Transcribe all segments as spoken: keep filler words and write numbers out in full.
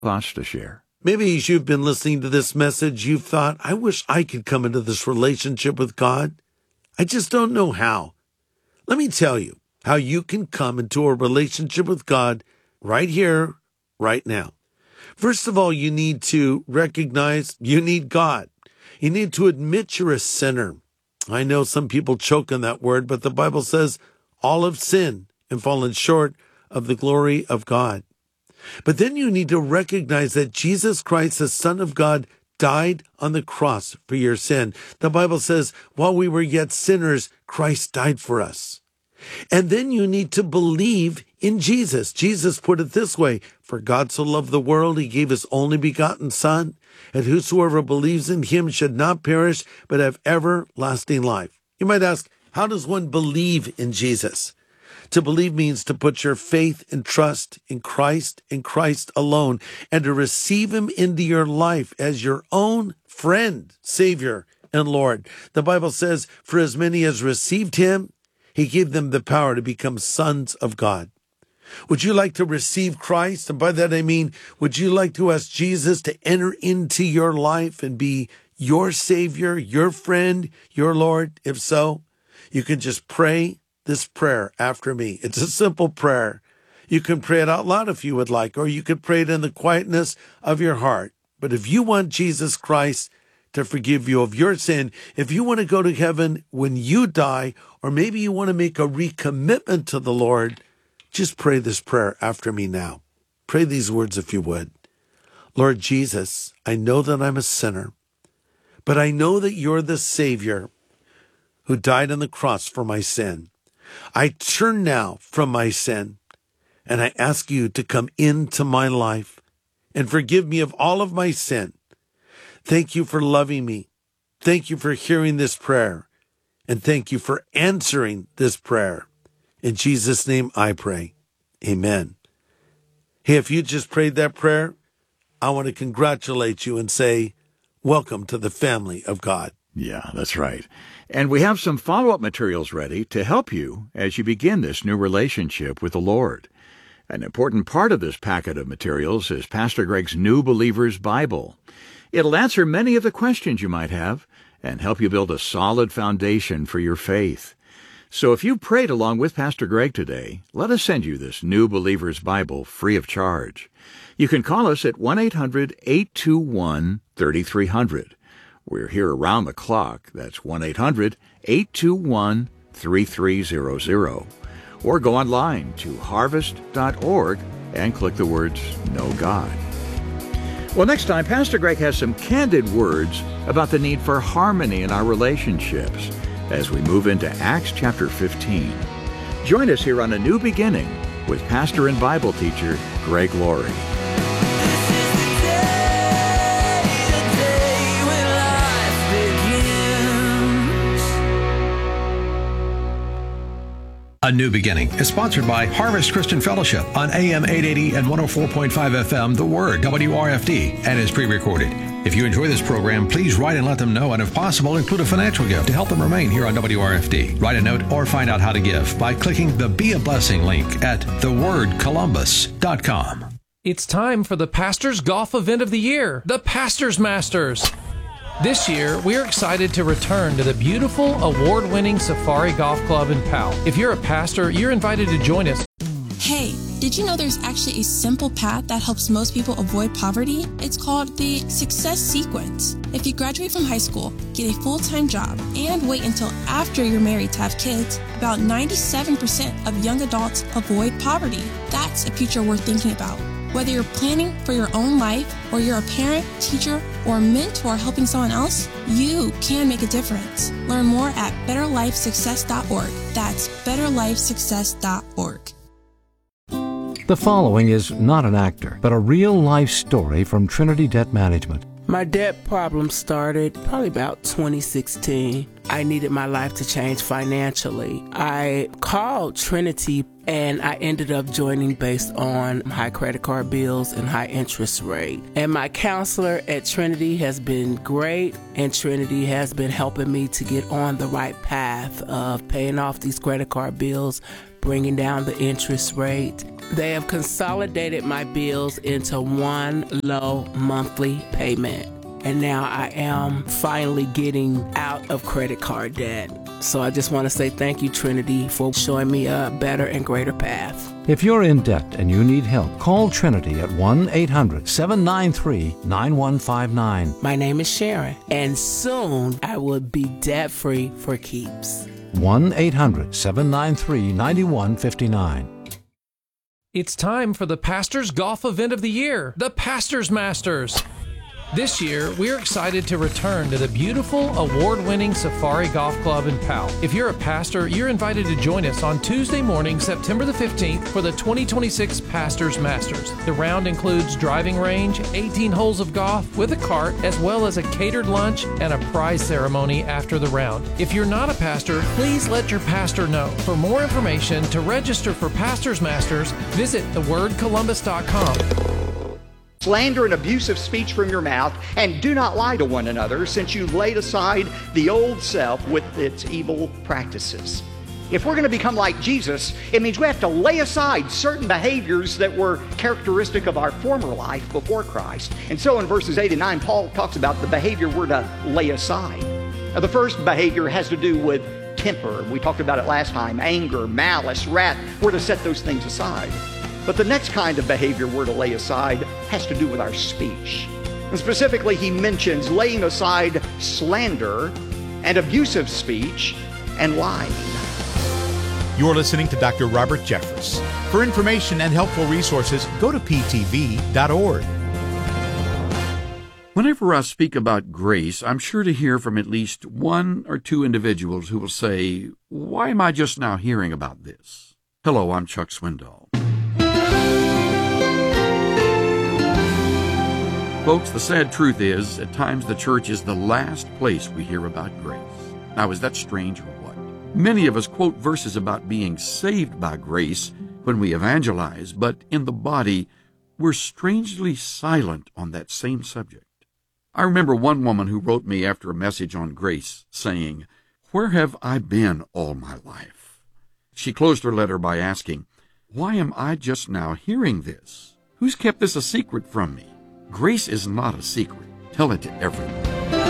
thoughts to share. Maybe as you've been listening to this message, you've thought, I wish I could come into this relationship with God. I just don't know how. Let me tell you how you can come into a relationship with God right here, right now. First of all, you need to recognize you need God. You need to admit you're a sinner. I know some people choke on that word, but the Bible says all have sinned and fallen short of the glory of God. But then you need to recognize that Jesus Christ, the Son of God, died on the cross for your sin. The Bible says, while we were yet sinners, Christ died for us. And then you need to believe in Jesus. Jesus put it this way, for God so loved the world, he gave his only begotten Son, and whosoever believes in him should not perish, but have everlasting life. You might ask, how does one believe in Jesus? To believe means to put your faith and trust in Christ and Christ alone, and to receive him into your life as your own friend, Savior, and Lord. The Bible says, for as many as received him, he gave them the power to become sons of God. Would you like to receive Christ? And by that I mean, would you like to ask Jesus to enter into your life and be your Savior, your friend, your Lord? If so, you can just pray this prayer after me. It's a simple prayer. You can pray it out loud if you would like, or you could pray it in the quietness of your heart. But if you want Jesus Christ to forgive you of your sin, if you want to go to heaven when you die, or maybe you want to make a recommitment to the Lord, just pray this prayer after me now. Pray these words if you would. Lord Jesus, I know that I'm a sinner, but I know that you're the Savior who died on the cross for my sin. I turn now from my sin, and I ask you to come into my life and forgive me of all of my sin. Thank you for loving me. Thank you for hearing this prayer, and thank you for answering this prayer. In Jesus' name I pray. Amen. Hey, if you just prayed that prayer, I want to congratulate you and say, welcome to the family of God. Yeah, that's right. And we have some follow-up materials ready to help you as you begin this new relationship with the Lord. An important part of this packet of materials is Pastor Greg's New Believer's Bible. It'll answer many of the questions you might have and help you build a solid foundation for your faith. So if you prayed along with Pastor Greg today, let us send you this New Believer's Bible free of charge. You can call us at one eight hundred eight two one three three zero zero. We're here around the clock. That's one eight hundred eight two one three three zero zero. Or go online to harvest dot org and click the words Know God. Well, next time, Pastor Greg has some candid words about the need for harmony in our relationships as we move into Acts chapter fifteen. Join us here on A New Beginning with pastor and Bible teacher Greg Laurie. A New Beginning is sponsored by Harvest Christian Fellowship on A M eight eighty and one oh four point five F M, The Word, W R F D, and is pre-recorded. If you enjoy this program, please write and let them know, and if possible, include a financial gift to help them remain here on W R F D. Write a note or find out how to give by clicking the Be a Blessing link at the word columbus dot com. It's time for the Pastors Golf Event of the Year, the Pastors Masters. This year, we're excited to return to the beautiful, award-winning Safari Golf Club in Powell. If you're a pastor, you're invited to join us. Hey, did you know there's actually a simple path that helps most people avoid poverty? It's called the Success Sequence. If you graduate from high school, get a full-time job, and wait until after you're married to have kids, about ninety-seven percent of young adults avoid poverty. That's a future worth thinking about. Whether you're planning for your own life, or you're a parent, teacher, or mentor helping someone else, you can make a difference. Learn more at better life success dot org. That's better life success dot org. The following is not an actor, but a real-life story from Trinity Debt Management. My debt problem started probably about twenty sixteen. I needed my life to change financially. I called Trinity and I ended up joining based on high credit card bills and high interest rate. And my counselor at Trinity has been great, and Trinity has been helping me to get on the right path of paying off these credit card bills, bringing down the interest rate. They have consolidated my bills into one low monthly payment. And now I am finally getting out of credit card debt. So I just want to say thank you, Trinity, for showing me a better and greater path. If you're in debt and you need help, call Trinity at one eight hundred seven nine three nine one five nine. My name is Sharon, and soon I will be debt-free for keeps. one eight hundred seven nine three nine one five nine. It's time for the Pastors Golf Event of the Year, the Pastors Masters. This year, we're excited to return to the beautiful, award-winning Safari Golf Club in Powell. If you're a pastor, you're invited to join us on Tuesday morning, September the fifteenth, for the twenty twenty-six Pastors Masters. The round includes driving range, eighteen holes of golf with a cart, as well as a catered lunch and a prize ceremony after the round. If you're not a pastor, please let your pastor know. For more information, to register for Pastors Masters, visit the word columbus dot com. Slander and abusive speech from your mouth, and do not lie to one another, since you laid aside the old self with its evil practices. If we're going to become like Jesus, it means we have to lay aside certain behaviors that were characteristic of our former life before Christ. And so in verses eight and nine, Paul talks about the behavior we're to lay aside. Now, the first behavior has to do with temper. We talked about it last time. Anger, malice, wrath. We're to set those things aside. But the next kind of behavior we're to lay aside has to do with our speech. And specifically, he mentions laying aside slander and abusive speech and lying. You're listening to Doctor Robert Jeffress. For information and helpful resources, go to p t v dot org. Whenever I speak about grace, I'm sure to hear from at least one or two individuals who will say, "Why am I just now hearing about this?" Hello, I'm Chuck Swindoll. Folks, the sad truth is, at times the church is the last place we hear about grace. Now, is that strange or what? Many of us quote verses about being saved by grace when we evangelize, but in the body, we're strangely silent on that same subject. I remember one woman who wrote me after a message on grace saying, "Where have I been all my life?" She closed her letter by asking, "Why am I just now hearing this? Who's kept this a secret from me?" Grace is not a secret. Tell it to everyone.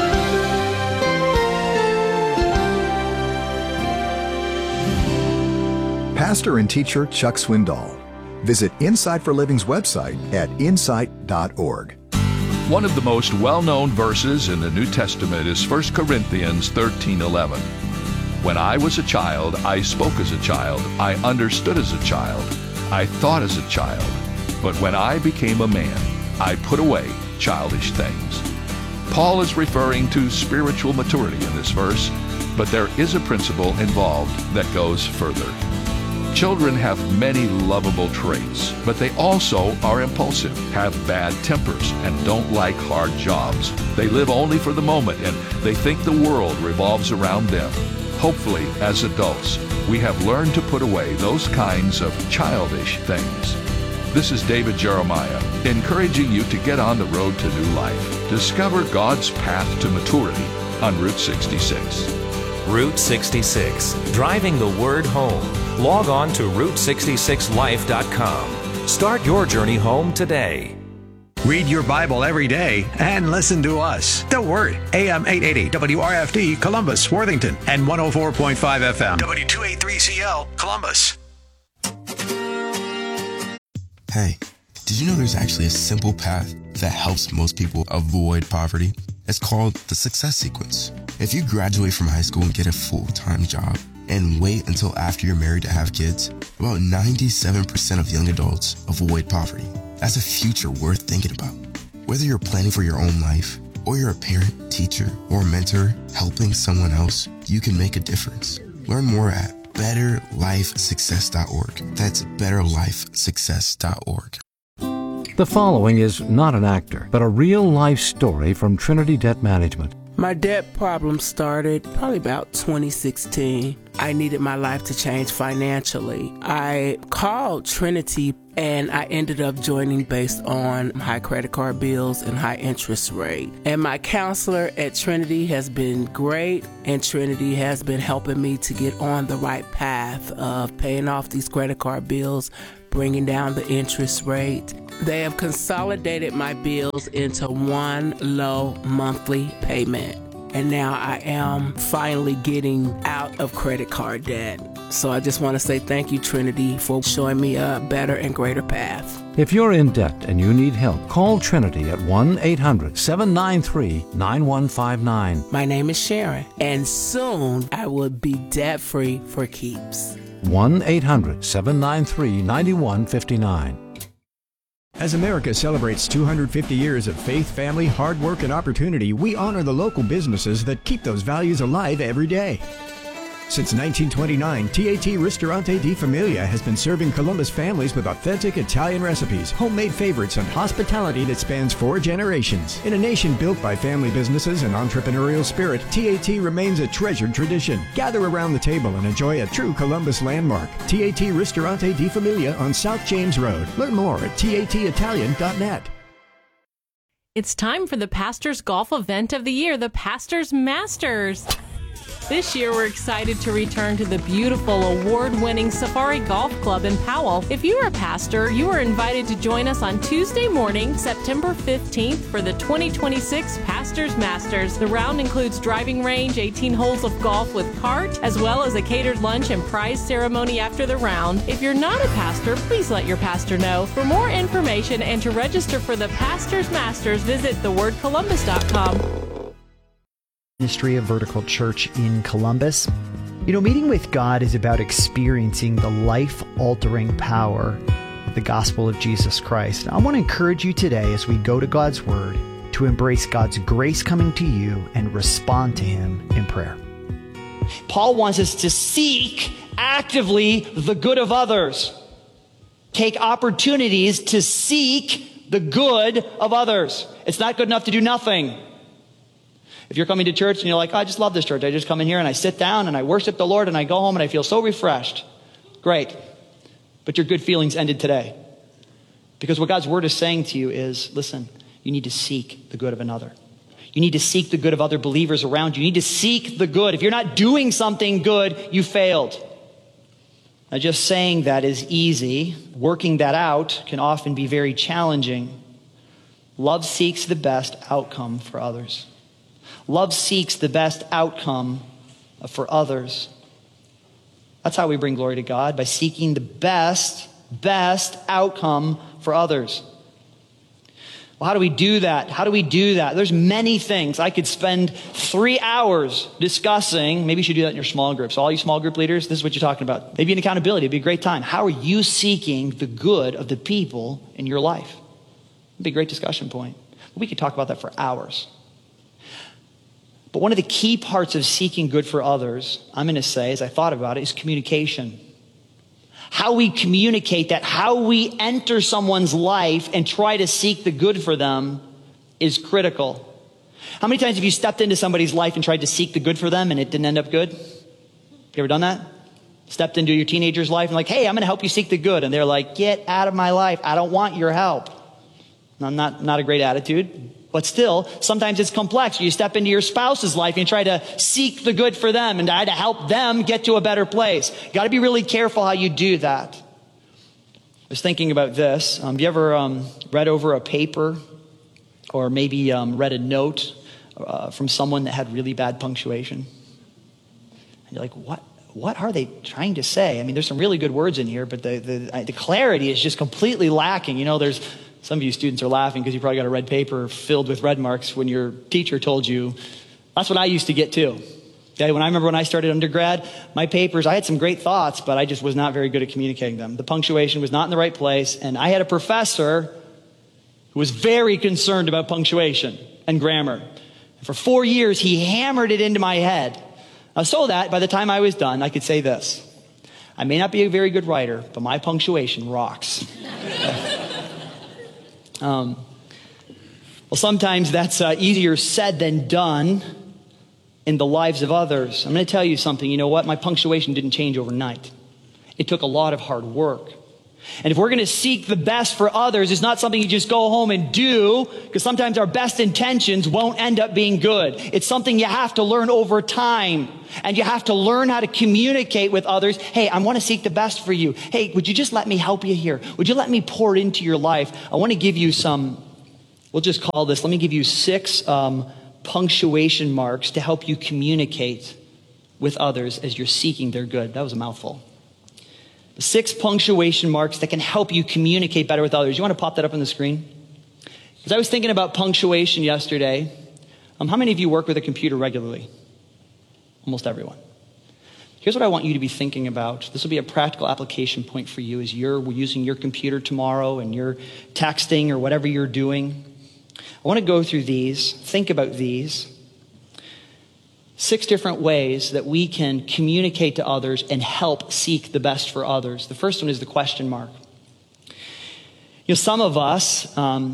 Pastor and teacher Chuck Swindoll. Visit Insight for Living's website at insight dot org. One of the most well-known verses in the New Testament is First Corinthians thirteen eleven. When I was a child, I spoke as a child, I understood as a child, I thought as a child. But when I became a man, I put away childish things. Paul is referring to spiritual maturity in this verse, but there is a principle involved that goes further. Children have many lovable traits, but they also are impulsive, have bad tempers, and don't like hard jobs. They live only for the moment, and they think the world revolves around them. Hopefully, as adults, we have learned to put away those kinds of childish things. This is David Jeremiah, encouraging you to get on the road to new life. Discover God's path to maturity on Route sixty-six. Route sixty-six, driving the word home. Log on to route sixty-six life dot com. Start your journey home today. Read your Bible every day and listen to us. The Word, A M eight eighty, W R F D, Columbus, Worthington, and one oh four point five F M, W two eighty-three C L, Columbus. Hey, did you know there's actually a simple path that helps most people avoid poverty? It's called the Success Sequence. If you graduate from high school and get a full-time job and wait until after you're married to have kids, about ninety-seven percent of young adults avoid poverty. That's a future worth thinking about. Whether you're planning for your own life, or you're a parent, teacher, or mentor helping someone else, you can make a difference. Learn more at better life success dot org. That's better life success dot org. The following is not an actor, but a real-life story from Trinity Debt Management. My debt problem started probably about twenty sixteen. I needed my life to change financially. I called Trinity and I ended up joining based on high credit card bills and high interest rate. And my counselor at Trinity has been great, and Trinity has been helping me to get on the right path of paying off these credit card bills, bringing down the interest rate. They have consolidated my bills into one low monthly payment. And now I am finally getting out of credit card debt. So I just want to say thank you, Trinity, for showing me a better and greater path. If you're in debt and you need help, call Trinity at one eight hundred seven nine three nine one five nine. My name is Sharon, and soon I will be debt-free for keeps. one eight hundred seven nine three nine one five nine. As America celebrates two hundred fifty years of faith, family, hard work, and opportunity, we honor the local businesses that keep those values alive every day. Since nineteen twenty-nine, T A T Ristorante di Familia has been serving Columbus families with authentic Italian recipes, homemade favorites, and hospitality that spans four generations. In a nation built by family businesses and entrepreneurial spirit, T A T remains a treasured tradition. Gather around the table and enjoy a true Columbus landmark. T A T Ristorante di Familia on South James Road. Learn more at T A T Italian dot net. It's time for the Pastors Golf event of the year, the Pastors Masters. This year, we're excited to return to the beautiful, award-winning Safari Golf Club in Powell. If you are a pastor, you are invited to join us on Tuesday morning, September fifteenth, for the twenty twenty-six Pastors Masters. The round includes driving range, eighteen holes of golf with cart, as well as a catered lunch and prize ceremony after the round. If you're not a pastor, please let your pastor know. For more information and to register for the Pastors Masters, visit the word columbus dot com. Ministry of Vertical Church in Columbus. You know, meeting with God is about experiencing the life-altering power of the gospel of Jesus Christ. I want to encourage you today as we go to God's Word to embrace God's grace coming to you and respond to Him in prayer. Paul wants us to seek actively the good of others. Take opportunities to seek the good of others. It's not good enough to do nothing. If you're coming to church and you're like, oh, I just love this church. I just come in here and I sit down and I worship the Lord and I go home and I feel so refreshed. Great. But your good feelings ended today. Because what God's word is saying to you is, listen, you need to seek the good of another. You need to seek the good of other believers around you. You need to seek the good. If you're not doing something good, you failed. Now, just saying that is easy. Working that out can often be very challenging. Love seeks the best outcome for others. Love seeks the best outcome for others. That's how we bring glory to God, by seeking the best, best outcome for others. Well, how do we do that? How do we do that? There's many things. I could spend three hours discussing. Maybe you should do that in your small groups. All you small group leaders, this is what you're talking about. Maybe an accountability. It'd be a great time. How are you seeking the good of the people in your life? It'd be a great discussion point. We could talk about that for hours. But one of the key parts of seeking good for others, I'm going to say, as I thought about it, is communication. How we communicate that, how we enter someone's life and try to seek the good for them is critical. How many times have you stepped into somebody's life and tried to seek the good for them and it didn't end up good? You ever done that? Stepped into your teenager's life and like, hey, I'm going to help you seek the good. And they're like, get out of my life. I don't want your help. Not, not a great attitude. But still, sometimes it's complex. You step into your spouse's life and try to seek the good for them and try to help them get to a better place. You got to be really careful how you do that. I was thinking about this. Um, have you ever um, read over a paper or maybe um, read a note uh, from someone that had really bad punctuation? And you're like, what? What are they trying to say? I mean, there's some really good words in here, but the the, the clarity is just completely lacking. You know, there's some of you students are laughing because you probably got a red paper filled with red marks when your teacher told you. That's what I used to get too. Okay, when I remember when I started undergrad, my papers, I had some great thoughts, but I just was not very good at communicating them. The punctuation was not in the right place, and I had a professor who was very concerned about punctuation and grammar. And for four years, he hammered it into my head. Uh, so that by the time I was done, I could say this. I may not be a very good writer, but my punctuation rocks. um, well, sometimes that's uh, easier said than done in the lives of others. I'm going to tell you something. You know what? My punctuation didn't change overnight. It took a lot of hard work. And if we're going to seek the best for others, it's not something you just go home and do, because sometimes our best intentions won't end up being good. It's something you have to learn over time. And you have to learn how to communicate with others. Hey, I want to seek the best for you. Hey, would you just let me help you here? Would you let me pour into your life? I want to give you some, we'll just call this, let me give you six um, punctuation marks to help you communicate with others as you're seeking their good. That was a mouthful. The six punctuation marks that can help you communicate better with others. You want to pop that up on the screen? Because I was thinking about punctuation yesterday. Um, how many of you work with a computer regularly? Almost everyone. Here's what I want you to be thinking about. This will be a practical application point for you as you're using your computer tomorrow and you're texting or whatever you're doing. I want to go through these, think about these. Six different ways that we can communicate to others and help seek the best for others. The first one is the question mark. You know, some of us, um,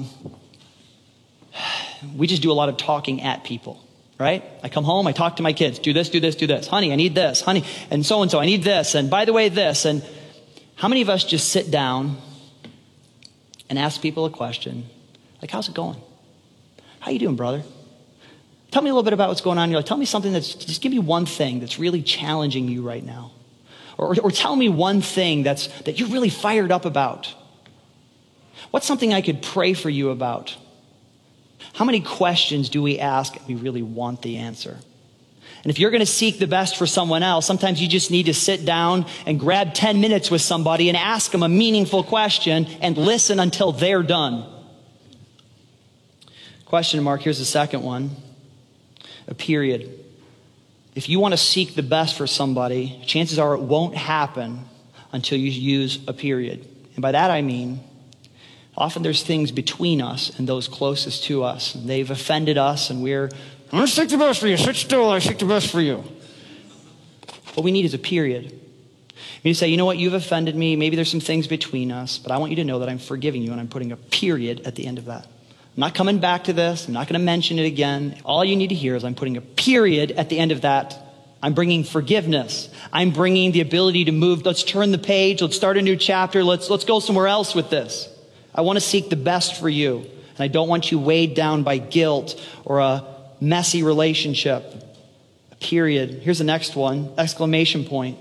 we just do a lot of talking at people, right? I come home, I talk to my kids, do this, do this, do this. Honey, I need this, honey, and so-and-so, I need this, and by the way, this. And how many of us just sit down and ask people a question, like, how's it going? How you doing, brother? Tell me a little bit about what's going on in your life. Tell me something that's, just give me one thing that's really challenging you right now. Or, or, or tell me one thing that's, that you're really fired up about. What's something I could pray for you about? How many questions do we ask and we really want the answer? And if you're going to seek the best for someone else, sometimes you just need to sit down and grab ten minutes with somebody and ask them a meaningful question and listen until they're done. Question mark, here's the second one. A period. If you want to seek the best for somebody, chances are it won't happen until you use a period. And by that I mean, often there's things between us and those closest to us. And they've offended us and we're, I'm going to seek the best for you. Sit still, I seek the best for you. What we need is a period. You need to say, you know what, you've offended me. Maybe there's some things between us, but I want you to know that I'm forgiving you and I'm putting a period at the end of that. I'm not coming back to this. I'm not going to mention it again. All you need to hear is I'm putting a period at the end of that. I'm bringing forgiveness. I'm bringing the ability to move. Let's turn the page. Let's start a new chapter. Let's, let's go somewhere else with this. I want to seek the best for you. And I don't want you weighed down by guilt or a messy relationship. A period. Here's the next one. Exclamation point.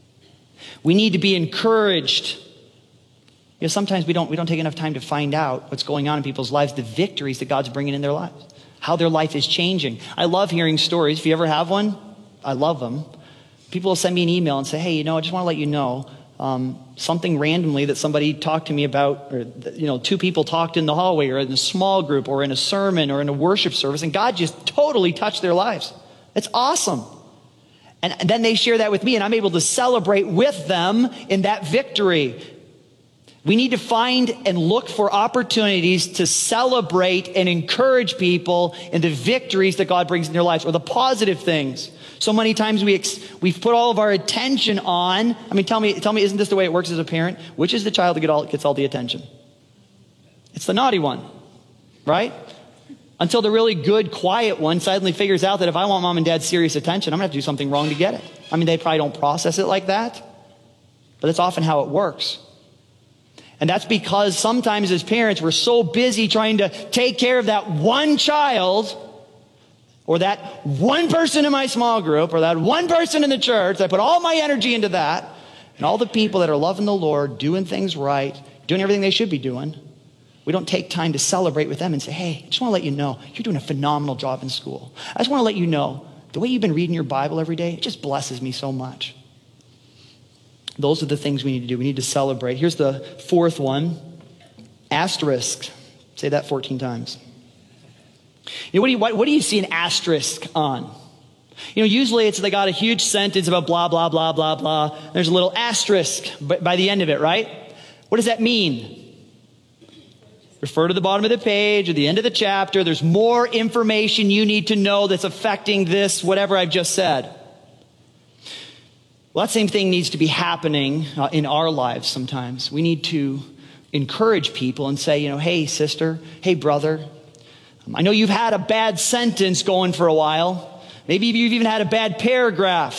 We need to be encouraged. You know, sometimes we don't, we don't take enough time to find out what's going on in people's lives, the victories that God's bringing in their lives, how their life is changing. I love hearing stories. If you ever have one, I love them. People will send me an email and say, hey, you know, I just want to let you know um, something randomly that somebody talked to me about, or, you know, two people talked in the hallway or in a small group or in a sermon or in a worship service, and God just totally touched their lives. It's awesome. And then they share that with me, and I'm able to celebrate with them in that victory. We need to find and look for opportunities to celebrate and encourage people in the victories that God brings in their lives, or the positive things. So many times we ex- we've put all of our attention on. I mean, tell me, tell me, isn't this the way it works as a parent? Which is the child that get all, gets all the attention? It's the naughty one, right? Until the really good, quiet one suddenly figures out that if I want mom and dad's serious attention, I'm going to have to do something wrong to get it. I mean, they probably don't process it like that, but that's often how it works. And that's because sometimes as parents, we're so busy trying to take care of that one child or that one person in my small group or that one person in the church. I put all my energy into that, and all the people that are loving the Lord, doing things right, doing everything they should be doing. We don't take time to celebrate with them and say, hey, I just want to let you know, you're doing a phenomenal job in school. I just want to let you know, the way you've been reading your Bible every day, it just blesses me so much. Those are the things we need to do. We need to celebrate. Here's the fourth one. Asterisk. Say that fourteen times. You know, what do you, what, what do you see an asterisk on? You know, usually it's they got a huge sentence about blah, blah, blah, blah, blah. There's a little asterisk by the end of it, right? What does that mean? Refer to the bottom of the page or the end of the chapter. There's more information you need to know that's affecting this, whatever I've just said. Well, that same thing needs to be happening uh, in our lives sometimes. We need to encourage people and say, you know, hey, sister, hey, brother, um, I know you've had a bad sentence going for a while. Maybe you've even had a bad paragraph.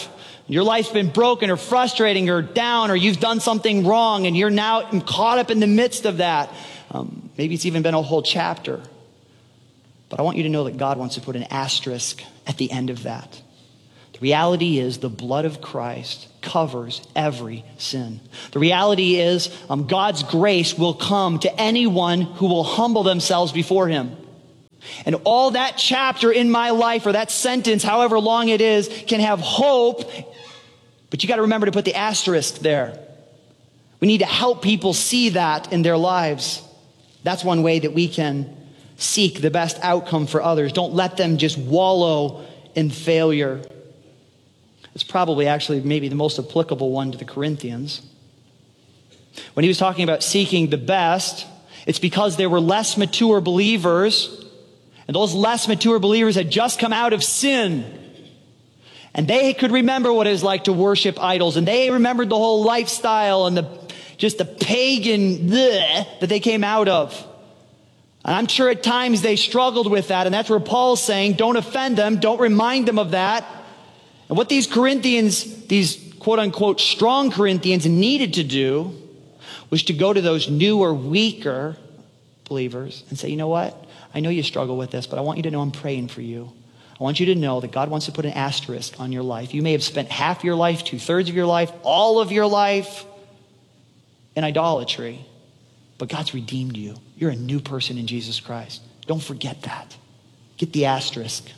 your life's been broken or frustrating or down, or you've done something wrong and you're now caught up in the midst of that. Um, maybe it's even been a whole chapter. But I want you to know that God wants to put an asterisk at the end of that. The reality is the blood of Christ covers every sin. The reality is um, God's grace will come to anyone who will humble themselves before him. And all that chapter in my life, or that sentence, however long it is, can have hope. But you got to remember to put the asterisk there. We need to help people see that in their lives. That's one way that we can seek the best outcome for others. Don't let them just wallow in failure. It's probably actually maybe the most applicable one to the Corinthians. When he was talking about seeking the best, it's because there were less mature believers, and those less mature believers had just come out of sin. And they could remember what it was like to worship idols, and they remembered the whole lifestyle and the just the pagan bleh that they came out of. And I'm sure at times they struggled with that, and that's where Paul's saying, don't offend them, don't remind them of that. And what these Corinthians, these quote-unquote strong Corinthians needed to do was to go to those newer, weaker believers and say, you know what? I know you struggle with this, but I want you to know I'm praying for you. I want you to know that God wants to put an asterisk on your life. You may have spent half your life, two-thirds of your life, all of your life in idolatry, but God's redeemed you. You're a new person in Jesus Christ. Don't forget that. Get the asterisk.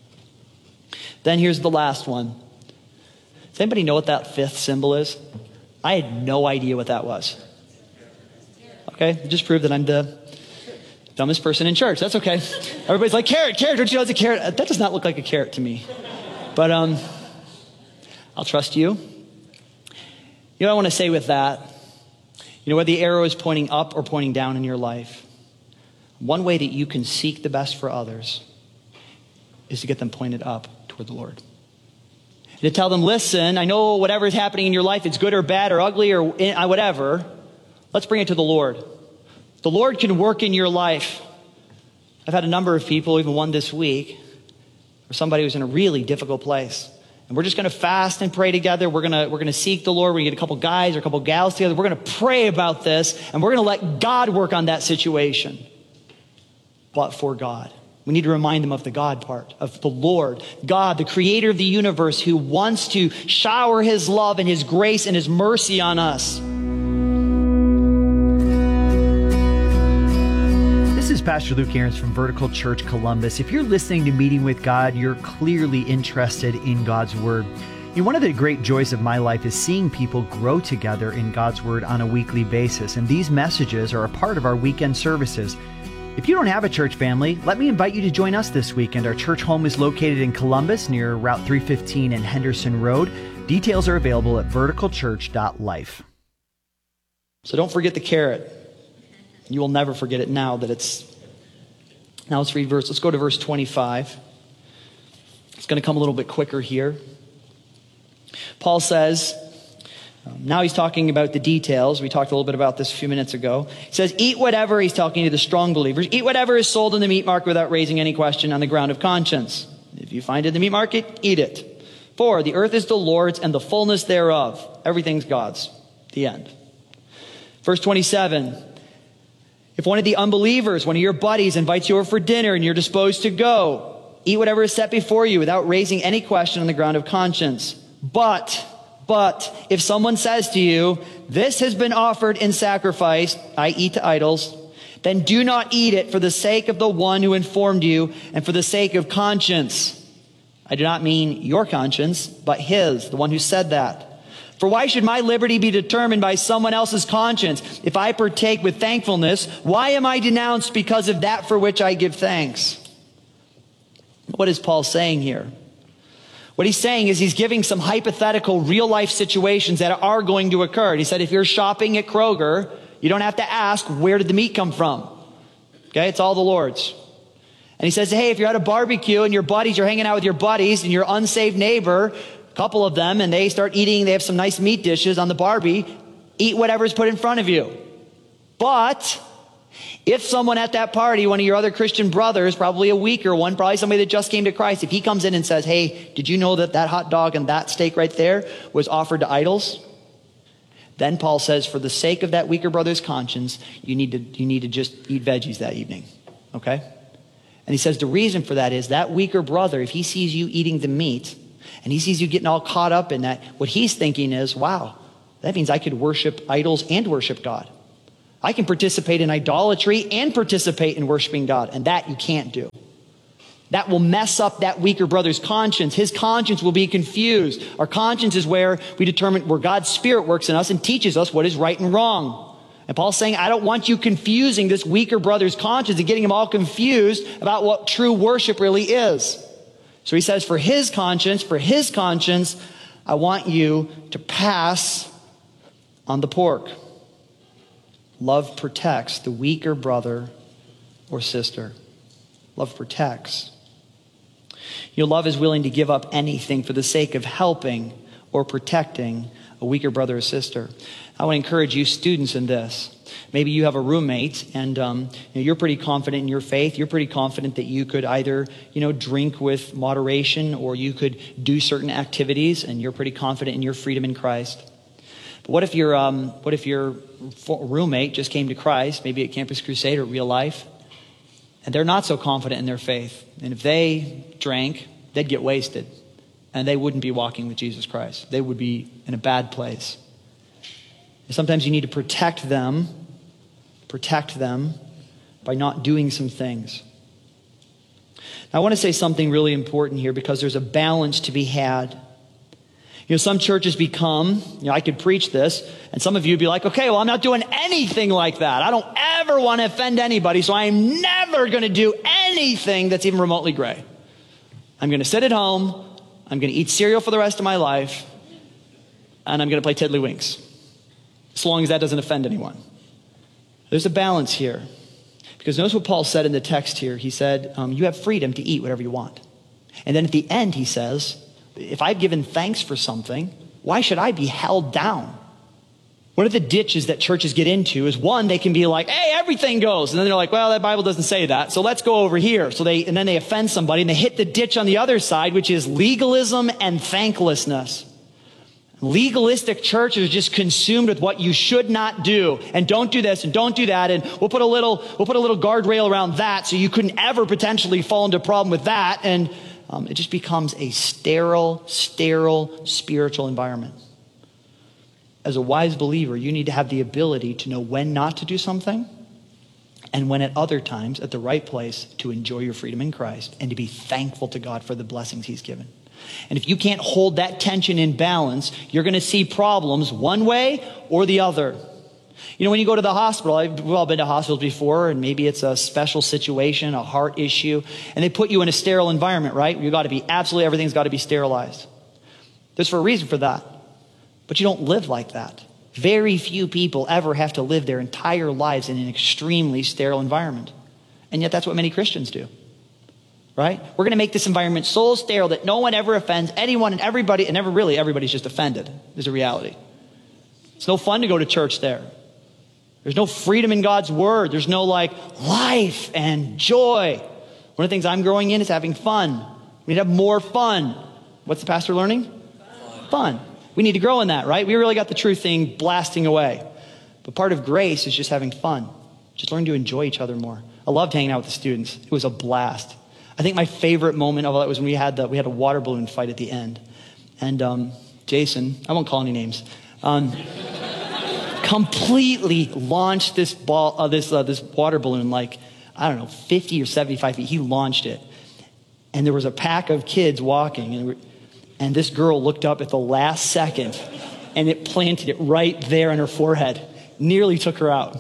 Then here's the last one. Does anybody know what that fifth symbol is? I had no idea what that was. Okay, it just proved that I'm the dumbest person in church. That's okay. Everybody's like, carrot, carrot, don't you know it's a carrot? That does not look like a carrot to me. But um, I'll trust you. You know what I want to say with that? You know, whether the arrow is pointing up or pointing down in your life, one way that you can seek the best for others is to get them pointed up toward the Lord. And to tell them, listen, I know whatever is happening in your life, it's good or bad or ugly or whatever. Let's bring it to the Lord. The Lord can work in your life. I've had a number of people, even one this week, where somebody was in a really difficult place. And we're just going to fast and pray together. We're going to, we're going to seek the Lord. We're going to get a couple guys or a couple gals together. We're going to pray about this, and we're going to let God work on that situation. But for God. We need to remind them of the God part, of the Lord. God, the creator of the universe, who wants to shower his love and his grace and his mercy on us. This is Pastor Luke Ahrens from Vertical Church Columbus. If you're listening to Meeting with God, you're clearly interested in God's Word. You know, one of the great joys of my life is seeing people grow together in God's Word on a weekly basis, and these messages are a part of our weekend services. If you don't have a church family, let me invite you to join us this weekend. Our church home is located in Columbus near Route three fifteen and Henderson Road. Details are available at vertical church dot life. So don't forget the carrot. You will never forget it now that it's... Now let's read verse. Let's go to verse twenty-five. It's going to come a little bit quicker here. Paul says, um, now he's talking about the details. We talked a little bit about this a few minutes ago. He says, eat whatever, he's talking to the strong believers, eat whatever is sold in the meat market without raising any question on the ground of conscience. If you find it in the meat market, eat it. For the earth is the Lord's and the fullness thereof. Everything's God's. The end. Verse twenty-seven. If one of the unbelievers, one of your buddies, invites you over for dinner and you're disposed to go, eat whatever is set before you without raising any question on the ground of conscience. But, but, if someone says to you, this has been offered in sacrifice, that is to idols, then do not eat it for the sake of the one who informed you and for the sake of conscience. I do not mean your conscience, but his, the one who said that. For why should my liberty be determined by someone else's conscience? If I partake with thankfulness, why am I denounced because of that for which I give thanks? What is Paul saying here? What he's saying is he's giving some hypothetical real-life situations that are going to occur. He said if you're shopping at Kroger, you don't have to ask, where did the meat come from? Okay, it's all the Lord's. And he says, hey, if you're at a barbecue and your buddies, you're hanging out with your buddies and your unsaved neighbor, a couple of them, and they start eating, they have some nice meat dishes on the Barbie, eat whatever's put in front of you. But, If someone at that party, one of your other Christian brothers, probably a weaker one, probably somebody that just came to Christ, if he comes in and says, hey, did you know that that hot dog and that steak right there was offered to idols? Then Paul says, for the sake of that weaker brother's conscience, you need to, you need to just eat veggies that evening, okay? And he says the reason for that is that weaker brother, if he sees you eating the meat and he sees you getting all caught up in that, what he's thinking is, wow, that means I could worship idols and worship God. I can participate in idolatry and participate in worshiping God, and that you can't do. That will mess up that weaker brother's conscience. His conscience will be confused. Our conscience is where we determine, where God's Spirit works in us and teaches us what is right and wrong. And Paul's saying, I don't want you confusing this weaker brother's conscience and getting him all confused about what true worship really is. So he says, for his conscience, for his conscience, I want you to pass on the pork. Love protects the weaker brother or sister. Love protects. Your love is willing to give up anything for the sake of helping or protecting a weaker brother or sister. I want to encourage you students in this. Maybe you have a roommate and um, you know, you're pretty confident in your faith. You're pretty confident that you could either, you know, drink with moderation or you could do certain activities, and you're pretty confident in your freedom in Christ. But what if your um, what if your roommate just came to Christ, maybe at Campus Crusade or Real Life, and they're not so confident in their faith? And if they drank, they'd get wasted, and they wouldn't be walking with Jesus Christ. They would be in a bad place. And sometimes you need to protect them, protect them by not doing some things. Now, I want to say something really important here, because there's a balance to be had. You know, some churches become, you know, I could preach this, and some of you would be like, okay, well, I'm not doing anything like that. I don't ever want to offend anybody, so I'm never going to do anything that's even remotely gray. I'm going to sit at home, I'm going to eat cereal for the rest of my life, and I'm going to play tiddlywinks, as long as that doesn't offend anyone. There's a balance here, because notice what Paul said in the text here. He said, um, you have freedom to eat whatever you want. And then at the end, he says, if I've given thanks for something, why should I be held down? One of the ditches that churches get into is, one, they can be like, hey, everything goes. And then they're like, well, that Bible doesn't say that, so let's go over here. So they, and then they offend somebody, and they hit the ditch on the other side, which is legalism and thanklessness. Legalistic church is just consumed with what you should not do, and don't do this and don't do that, and we'll put a little we'll put a little guardrail around that so you couldn't ever potentially fall into a problem with that, and um, it just becomes a sterile, sterile spiritual environment. As a wise believer, you need to have the ability to know when not to do something, and when at other times, at the right place, to enjoy your freedom in Christ and to be thankful to God for the blessings He's given. And if you can't hold that tension in balance, you're going to see problems one way or the other. You know, when you go to the hospital, I've, we've all been to hospitals before, and maybe it's a special situation, a heart issue, and they put you in a sterile environment, right? You've got to be, absolutely everything's got to be sterilized. There's for a reason for that. But you don't live like that. Very few people ever have to live their entire lives in an extremely sterile environment. And yet that's what many Christians do. Right? We're going to make this environment so sterile that no one ever offends anyone and everybody, and never really everybody's just offended, is a reality. It's no fun to go to church there. There's no freedom in God's word. There's no like life and joy. One of the things I'm growing in is having fun. We need to have more fun. What's the pastor learning? Fun. Fun. We need to grow in that, right? We really got the truth thing blasting away. But part of grace is just having fun. Just learn to enjoy each other more. I loved hanging out with the students. It was a blast. I think my favorite moment of all that was when we had the, we had a water balloon fight at the end. And um, Jason, I won't call any names, um, completely launched this ball, uh, this uh, this water balloon like, I don't know, fifty or seventy-five feet. He launched it. And there was a pack of kids walking, and, and this girl looked up at the last second, and it planted it right there on her forehead. Nearly took her out.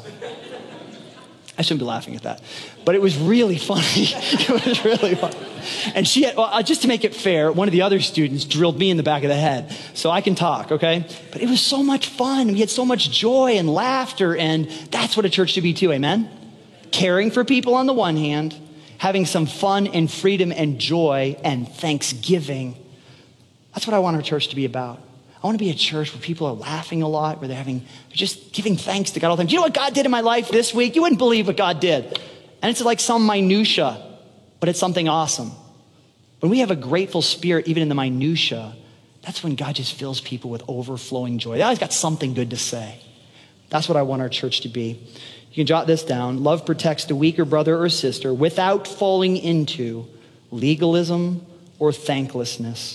I shouldn't be laughing at that. But it was really funny. It was really funny. And she had, well, just to make it fair, one of the other students drilled me in the back of the head. So I can talk, okay? But it was so much fun. We had so much joy and laughter. And that's what a church should be too, amen? Caring for people on the one hand, having some fun and freedom and joy and thanksgiving. That's what I want our church to be about. I want to be a church where people are laughing a lot, where they're having, they're just giving thanks to God all the time. Do you know what God did in my life this week? You wouldn't believe what God did. And it's like some minutia, but it's something awesome. When we have a grateful spirit, even in the minutia, that's when God just fills people with overflowing joy. They always got something good to say. That's what I want our church to be. You can jot this down. Love protects the weaker brother or sister without falling into legalism or thanklessness.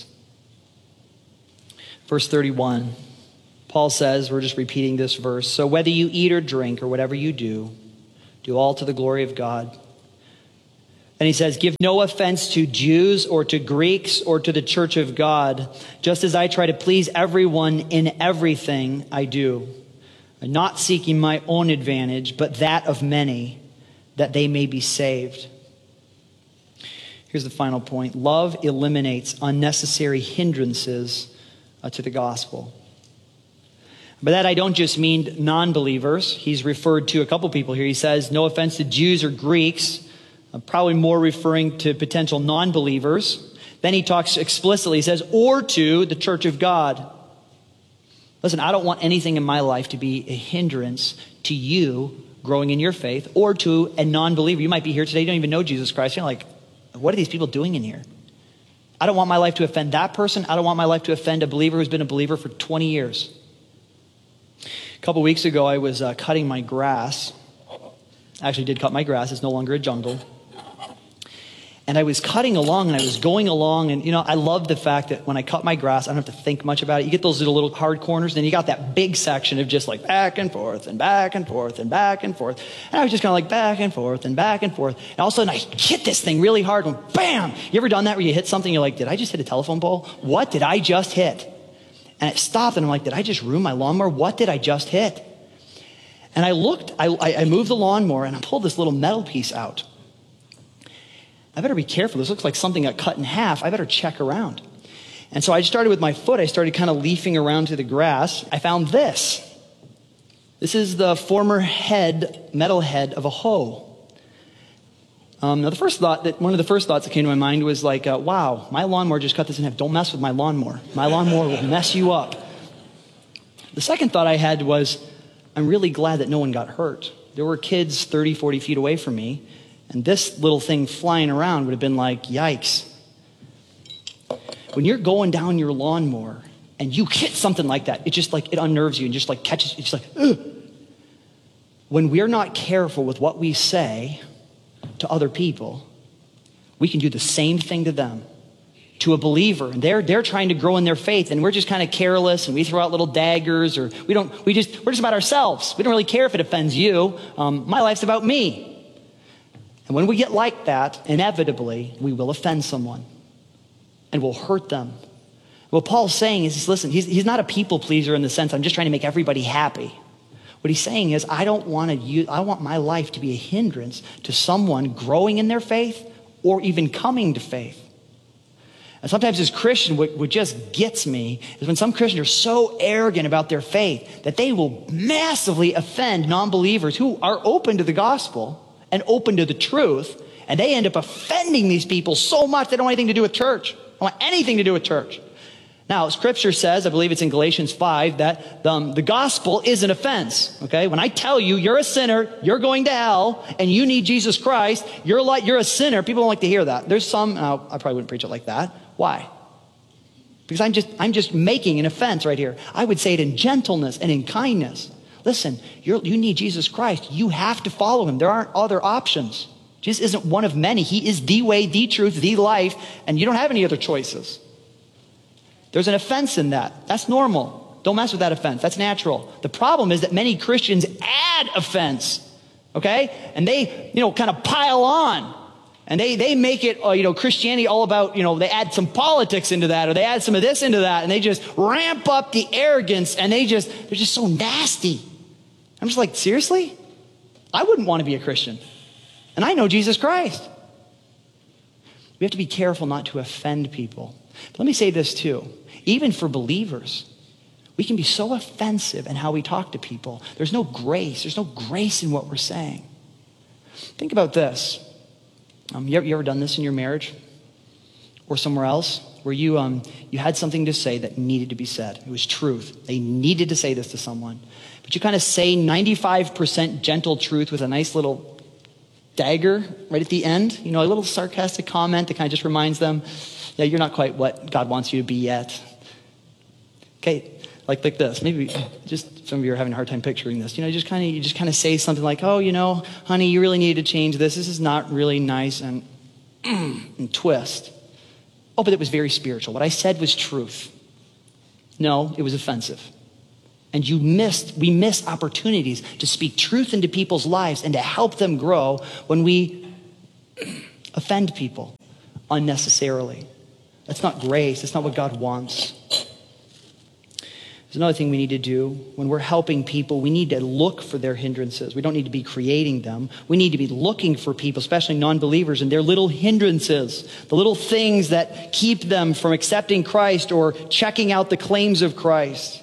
Verse thirty-one, Paul says, we're just repeating this verse, so whether you eat or drink or whatever you do, do all to the glory of God. And he says, give no offense to Jews or to Greeks or to the church of God, just as I try to please everyone in everything I do, not seeking my own advantage, but that of many, that they may be saved. Here's the final point. Love eliminates unnecessary hindrances uh, to the gospel. By that, I don't just mean non-believers. He's referred to a couple people here. He says, no offense to Jews or Greeks, uh, probably more referring to potential non-believers. Then he talks explicitly, he says, or to the church of God. Listen, I don't want anything in my life to be a hindrance to you growing in your faith or to a non-believer. You might be here today, you don't even know Jesus Christ. You're like, what are these people doing in here? I don't want my life to offend that person. I don't want my life to offend a believer who's been a believer for twenty years. A couple weeks ago, I was uh, cutting my grass. I actually did cut my grass. It's no longer a jungle. And I was cutting along and I was going along. And, you know, I love the fact that when I cut my grass, I don't have to think much about it. You get those little, little hard corners. And then you got that big section of just like back and forth and back and forth and back and forth. And I was just kind of like back and forth and back and forth. And all of a sudden I hit this thing really hard and bam! You ever done that where you hit something? You're like, did I just hit a telephone pole? What did I just hit? And it stopped and I'm like, did I just ruin my lawnmower? What did I just hit? And I looked, I, I moved the lawnmower and I pulled this little metal piece out. I better be careful. This looks like something got cut in half. I better check around. And so I started with my foot. I started kind of leafing around to the grass. I found this. This is the former head, metal head of a hoe. Um, now the first thought, that one of the first thoughts that came to my mind was like, uh, wow, my lawnmower just cut this in half. Don't mess with my lawnmower. My lawnmower will mess you up. The second thought I had was, I'm really glad that no one got hurt. There were kids thirty, forty feet away from me. And this little thing flying around would have been like, yikes. When you're going down your lawnmower and you hit something like that, it just like, it unnerves you and just like catches, it's just like, ugh. When we're not careful with what we say to other people, we can do the same thing to them, to a believer. And they're, they're trying to grow in their faith and we're just kind of careless and we throw out little daggers or we don't, we just, we're just about ourselves. We don't really care if it offends you. Um, my life's about me. And when we get like that, inevitably, we will offend someone and we'll hurt them. What Paul's saying is, listen, he's, he's not a people pleaser in the sense, I'm just trying to make everybody happy. What he's saying is, I don't want to use, I want my life to be a hindrance to someone growing in their faith or even coming to faith. And sometimes as Christian, what, what just gets me is when some Christians are so arrogant about their faith that they will massively offend non-believers who are open to the gospel and open to the truth, and they end up offending these people so much they don't want anything to do with church. They don't want anything to do with church. Now, Scripture says, I believe it's in Galatians five, that um, the gospel is an offense. Okay, when I tell you you're a sinner, you're going to hell, and you need Jesus Christ, you're like you're a sinner. People don't like to hear that. There's some. Uh, I probably wouldn't preach it like that. Why? Because I'm just I'm just making an offense right here. I would say it in gentleness and in kindness. Listen, you're, you need Jesus Christ. You have to follow him. There aren't other options. Jesus isn't one of many. He is the way, the truth, the life, and you don't have any other choices. There's an offense in that. That's normal. Don't mess with that offense. That's natural. The problem is that many Christians add offense, okay? And they, you know, kind of pile on. And they, they make it, uh, you know, Christianity all about, you know, they add some politics into that or they add some of this into that and they just ramp up the arrogance and they just, they're just so nasty. I'm just like, seriously? I wouldn't want to be a Christian. And I know Jesus Christ. We have to be careful not to offend people. But let me say this too. Even for believers, we can be so offensive in how we talk to people. There's no grace. There's no grace in what we're saying. Think about this. Um, you, ever, you ever done this in your marriage or somewhere else where you um you had something to say that needed to be said. It was truth. They needed to say this to someone. But you kind of say ninety-five percent gentle truth with a nice little dagger right at the end. You know, a little sarcastic comment that kind of just reminds them, yeah, you're not quite what God wants you to be yet. Okay, like like this. Maybe just some of you are having a hard time picturing this. You know, just kind of you just kind of say something like, oh, you know, honey, you really need to change this. This is not really nice, and and twist. Oh, but it was very spiritual. What I said was truth. No, it was offensive. And you missed, we miss opportunities to speak truth into people's lives and to help them grow when we offend people unnecessarily. That's not grace. That's not what God wants. There's another thing we need to do. When we're helping people, we need to look for their hindrances. We don't need to be creating them. We need to be looking for people, especially non-believers, and their little hindrances, the little things that keep them from accepting Christ or checking out the claims of Christ.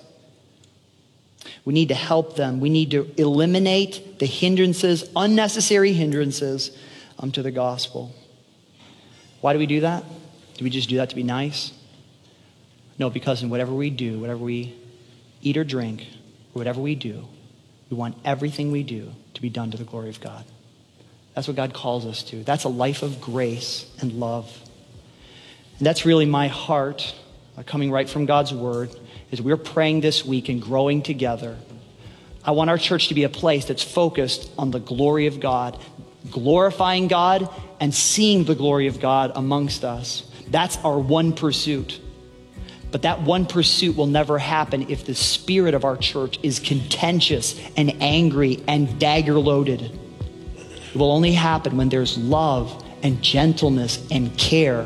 We need to help them. We need to eliminate the hindrances, unnecessary hindrances um, to the gospel. Why do we do that? Do we just do that to be nice? No, because in whatever we do, whatever we eat or drink, or whatever we do, we want everything we do to be done to the glory of God. That's what God calls us to. That's a life of grace and love. And that's really my heart, uh, coming right from God's word, as we're praying this week and growing together. I want our church to be a place that's focused on the glory of God, glorifying God and seeing the glory of God amongst us. That's our one pursuit. But that one pursuit will never happen if the spirit of our church is contentious and angry and dagger-loaded. It will only happen when there's love and gentleness and care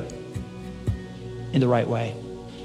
in the right way.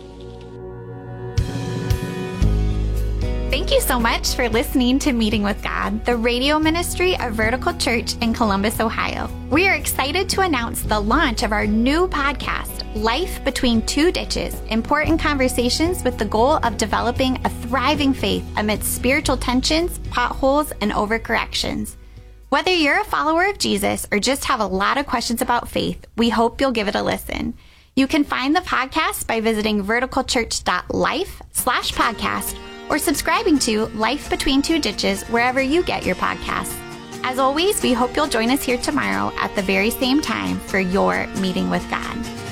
Thank you so much for listening to Meeting with God, the radio ministry of Vertical Church in Columbus, Ohio. We are excited to announce the launch of our new podcast, Life Between Two Ditches, important conversations with the goal of developing a thriving faith amidst spiritual tensions, potholes, and overcorrections. Whether you're a follower of Jesus or just have a lot of questions about faith, we hope you'll give it a listen. You can find the podcast by visiting verticalchurch.life slash podcast or subscribing to Life Between Two Ditches wherever you get your podcasts. As always, we hope you'll join us here tomorrow at the very same time for your Meeting with God.